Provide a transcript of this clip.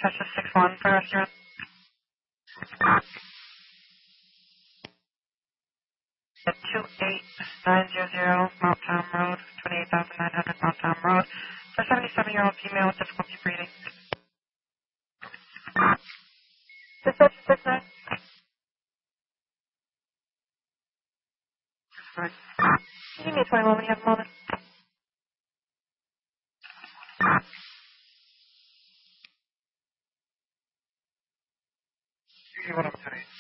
Texas 61 for restaurant. At 28900 Mount Tom Road, 28,900 Mount Tom Road, for a 77-year-old female with difficulty breathing. Dispatch 69. Right. Give me a 21 when you have a moment. You want up today?